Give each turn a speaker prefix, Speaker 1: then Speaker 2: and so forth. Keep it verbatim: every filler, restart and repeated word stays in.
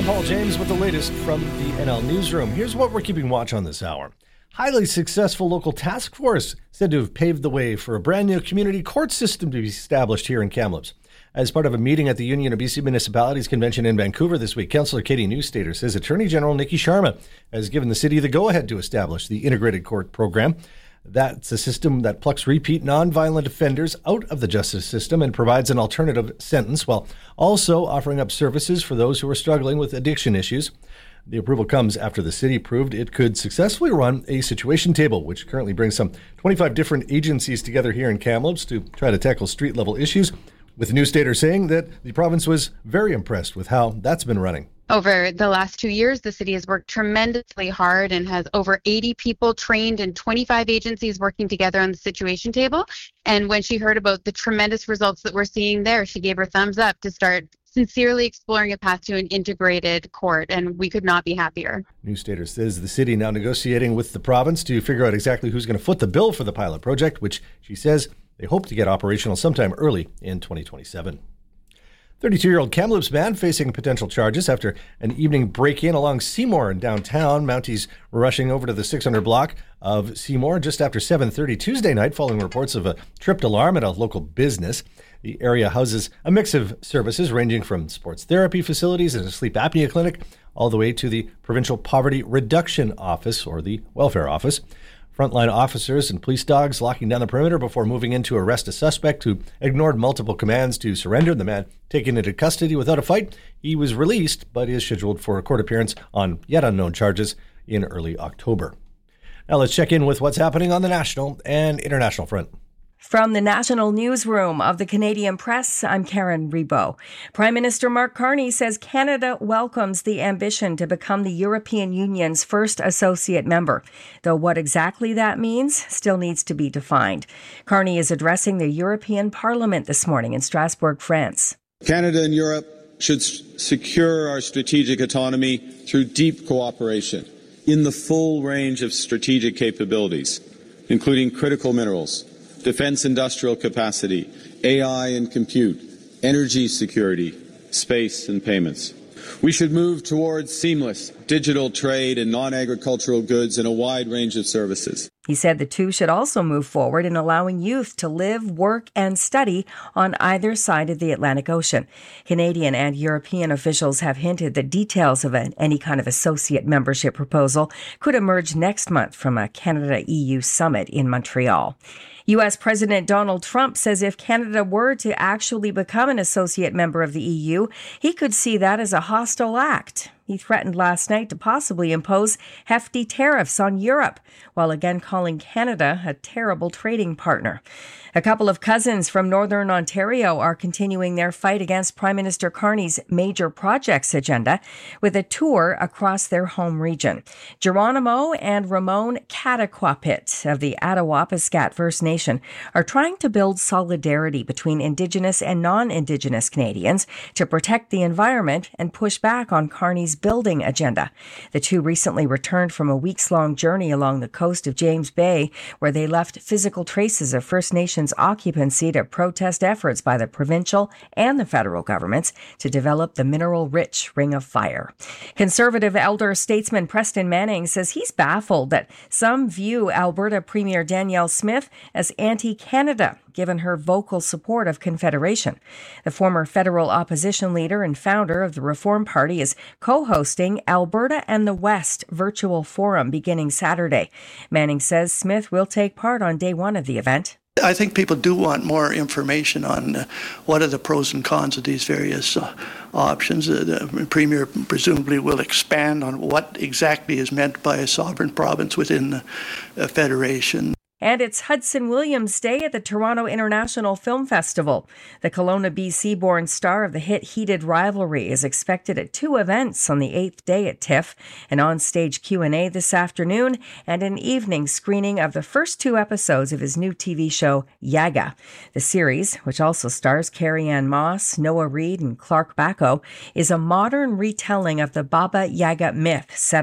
Speaker 1: Paul James with the latest from the N L Newsroom. Here's what we're keeping watch on this hour. Highly successful local task force said to have paved the way for a brand new community court system to be established here in Kamloops. As part of a meeting at the Union of B C Municipalities Convention in Vancouver this week, Councillor Katie Newstater says Attorney General Nikki Sharma has given the city the go-ahead to establish the integrated court program. That's a system that plucks repeat nonviolent offenders out of the justice system and provides an alternative sentence while also offering up services for those who are struggling with addiction issues. The approval comes after the city proved it could successfully run a situation table, which currently brings some twenty-five different agencies together here in Kamloops to try to tackle street-level issues, with Newstater saying that the province was very impressed with how that's been running.
Speaker 2: Over the last two years, the city has worked tremendously hard and has over eighty people trained and twenty-five agencies working together on the situation table. And when she heard about the tremendous results that we're seeing there, she gave her thumbs up to start sincerely exploring a path to an integrated court, and we could not be happier.
Speaker 1: Newstater says the city now negotiating with the province to figure out exactly who's going to foot the bill for the pilot project, which she says they hope to get operational sometime early in twenty twenty-seven. thirty-two-year-old Kamloops man facing potential charges after an evening break-in along Seymour in downtown. Mounties were rushing over to the six hundred block of Seymour just after seven thirty Tuesday night following reports of a tripped alarm at a local business. The area houses a mix of services ranging from sports therapy facilities and a sleep apnea clinic all the way to the Provincial Poverty Reduction Office, or the Welfare Office. Frontline officers and police dogs locking down the perimeter before moving in to arrest a suspect who ignored multiple commands to surrender. The man taken into custody without a fight. He was released, but is scheduled for a court appearance on yet unknown charges in early October. Now let's check in with what's happening on the national and international front.
Speaker 3: From the National Newsroom of the Canadian Press, I'm Karen Rebo. Prime Minister Mark Carney says Canada welcomes the ambition to become the European Union's first associate member, though what exactly that means still needs to be defined. Carney is addressing the European Parliament this morning in Strasbourg, France.
Speaker 4: Canada and Europe should s- secure our strategic autonomy through deep cooperation in the full range of strategic capabilities, including critical minerals, defense industrial capacity, A I and compute, energy security, space and payments. We should move towards seamless digital trade in non-agricultural goods and a wide range of services.
Speaker 3: He said the two should also move forward in allowing youth to live, work, and study on either side of the Atlantic Ocean. Canadian and European officials have hinted that details of an, any kind of associate membership proposal could emerge next month from a Canada-E U summit in Montreal. U S. President Donald Trump says if Canada were to actually become an associate member of the E U, he could see that as a hostile act. He threatened last night to possibly impose hefty tariffs on Europe, while again calling Canada a terrible trading partner. A couple of cousins from Northern Ontario are continuing their fight against Prime Minister Carney's major projects agenda with a tour across their home region. Geronimo and Ramon Cataquapit of the Attawapiskat First Nation are trying to build solidarity between Indigenous and non-Indigenous Canadians to protect the environment and push back on Carney's building agenda. The two recently returned from a weeks-long journey along the coast of James Bay, where they left physical traces of First Nations occupancy to protest efforts by the provincial and the federal governments to develop the mineral-rich Ring of Fire. Conservative elder statesman Preston Manning says he's baffled that some view Alberta Premier Danielle Smith as anti-Canada, given her vocal support of Confederation. The former federal opposition leader and founder of the Reform Party is co-hosting Alberta and the West virtual forum beginning Saturday. Manning says Smith will take part on day one of the event.
Speaker 5: I think people do want more information on uh, what are the pros and cons of these various uh, options. Uh, the Premier presumably will expand on what exactly is meant by a sovereign province within the uh, Federation.
Speaker 3: And it's Hudson Williams Day at the Toronto International Film Festival. The Kelowna, B C-born star of the hit Heated Rivalry is expected at two events on the eighth day at TIFF, an on-stage Q and A this afternoon, and an evening screening of the first two episodes of his new T V show, Yaga. The series, which also stars Carrie-Anne Moss, Noah Reid, and Clark Bacco, is a modern retelling of the Baba Yaga myth set